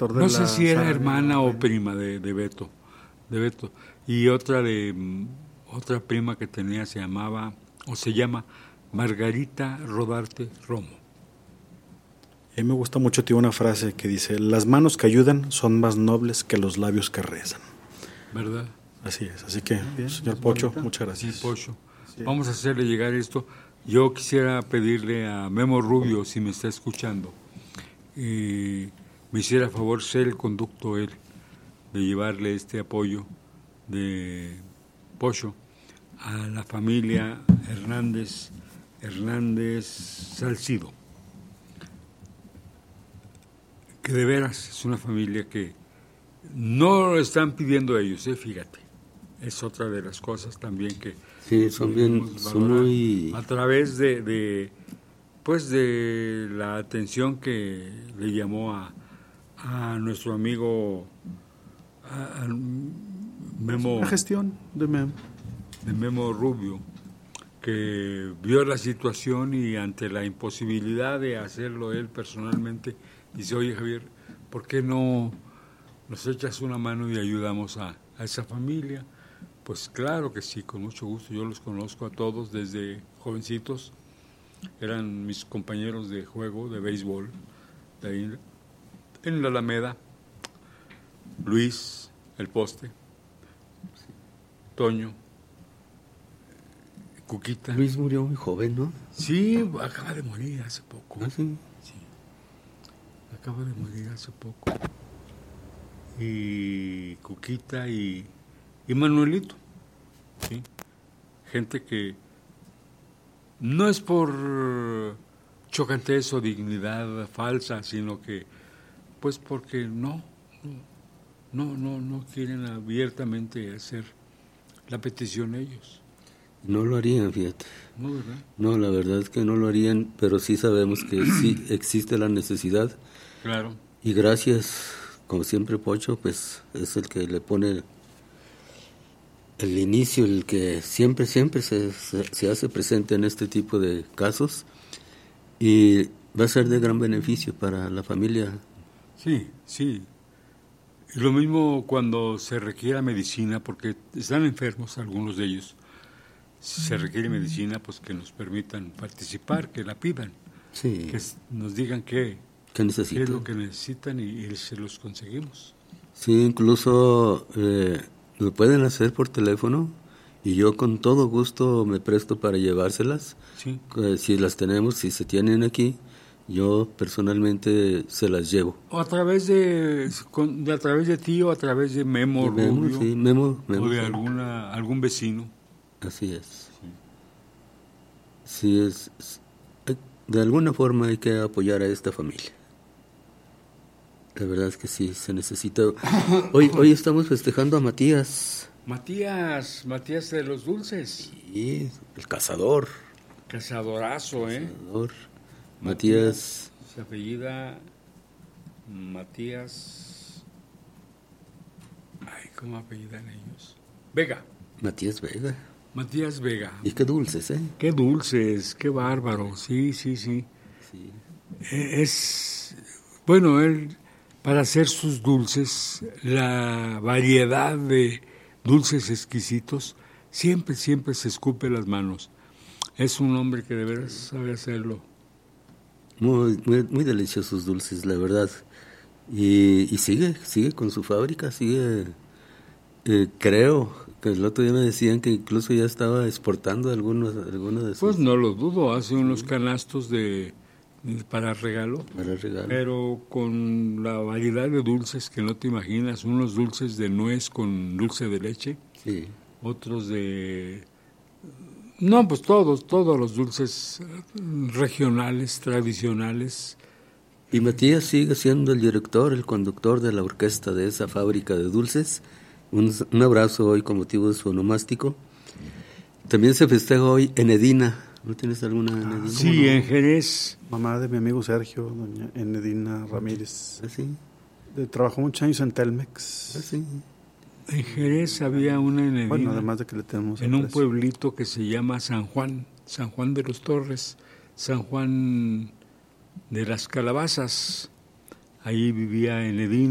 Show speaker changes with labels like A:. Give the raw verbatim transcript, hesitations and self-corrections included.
A: director de
B: no
A: la...
B: sé si era
A: sala
B: hermana
A: de...
B: o prima de, de Beto, de Beto. Y otra de mm, otra prima que tenía se llamaba, o se llama, Margarita Rodarte Romo.
A: A mí me gusta mucho, tiene una frase que dice, las manos que ayudan son más nobles que los labios que rezan.
B: ¿Verdad?
A: Así es, así que,
B: Bien,
A: señor
B: es
A: Pocho,
B: bonita.
A: muchas gracias.
B: Sí, Pocho.
A: Sí.
B: Vamos a hacerle llegar esto. Yo quisiera pedirle a Memo Rubio, si me está escuchando, eh, me hiciera favor ser el conducto él, de llevarle este apoyo de Pocho a la familia Hernández, Hernández Salcido, que de veras es una familia que no lo están pidiendo ellos, eh, fíjate. Es otra de las cosas también que
C: sí, son bien, son muy...
B: a través de, de pues de la atención que le llamó a, a nuestro amigo a, a Memo,
A: La gestión de Memo.
B: de Memo Rubio, que vio la situación y ante la imposibilidad de hacerlo él personalmente, dice, oye Javier, ¿por qué no nos echas una mano y ayudamos a, a esa familia? Pues claro que sí, con mucho gusto. Yo los conozco a todos desde jovencitos. Eran mis compañeros de juego, de béisbol, de ahí en la Alameda. Luis, el poste. Toño. Cuquita.
C: Luis murió muy joven, ¿no?
B: Sí, acaba de morir hace poco.
C: ¿Ah, sí?
B: Sí. Acaba de morir hace poco. Y Cuquita y... y Manuelito, ¿sí? Gente que no es por chocantez o dignidad falsa, sino que, pues porque no, no, no, no quieren abiertamente hacer la petición ellos.
C: No lo harían, fíjate.
B: No, ¿verdad?
C: No, la verdad es que no lo harían, pero sí sabemos que sí existe la necesidad.
B: Claro.
C: Y gracias, como siempre, Pocho, pues es el que le pone el inicio, el que siempre, siempre se, se, se hace presente en este tipo de casos y va a ser de gran beneficio para la familia.
B: Sí, sí. Y lo mismo cuando se requiera medicina, porque están enfermos algunos de ellos. Si se requiere medicina, pues que nos permitan participar, que la pidan,
C: Sí.
B: que nos digan qué,
C: ¿Qué necesitan?
B: qué es lo que necesitan y, y se los conseguimos.
C: Sí, incluso eh, lo pueden hacer por teléfono y yo con todo gusto me presto para llevárselas.
B: Sí.
C: Eh, si las tenemos, si se tienen aquí, yo personalmente se las llevo.
B: O a través de, con, de a través de ti o a través de Memo,
C: De Memo,
B: Rubio,
C: sí, Memo, Memo,
B: o de
C: sí.
B: alguna algún vecino.
C: Así es. Sí, es, es, de alguna forma hay que apoyar a esta familia. La verdad es que sí, se necesita. Hoy, hoy estamos festejando a Matías.
B: Matías, Matías de los Dulces.
C: Sí, el cazador.
B: Cazadorazo, ¿eh?
C: Cazador. Matías.
B: Se apellida Matías. Ay, ¿cómo apellidan ellos? Vega.
C: Matías Vega.
B: Matías Vega.
C: Y qué dulces, ¿eh?
B: Qué dulces, qué bárbaro. Sí, sí, sí.
C: Sí.
B: Es, bueno, él, para hacer sus dulces, la variedad de dulces exquisitos, siempre, siempre se escupe las manos. Es un hombre que de veras sabe hacerlo.
C: Muy, muy, muy deliciosos dulces, la verdad. Y, y sigue, sigue con su fábrica, sigue, eh, creo, que el otro día me decían que incluso ya estaba exportando algunos, algunos de sus...
B: Pues no lo dudo, hace unos canastos de, de para regalo,
C: para regalo.
B: Pero con la variedad de dulces que no te imaginas, unos dulces de nuez con dulce de leche,
C: Sí.
B: otros de... No, pues todos, todos los dulces regionales, tradicionales.
C: Y Matías sigue siendo el director, el conductor de la orquesta de esa fábrica de dulces. Un, un abrazo hoy con motivo de su onomástico. También se festeja hoy en Edina. ¿No tienes alguna en Edina?
B: Sí, no? En Jerez.
A: Mamá de mi amigo Sergio, doña Enedina Ramírez.
C: ¿Ah, sí?
A: De, trabajó muchos años en Telmex.
C: ¿Ah, sí?
B: En Jerez había una en Edina,
A: bueno, además de que le tenemos
B: en un pueblito que se llama San Juan, San Juan de los Torres, San Juan de las Calabazas. Ahí vivía en Edina.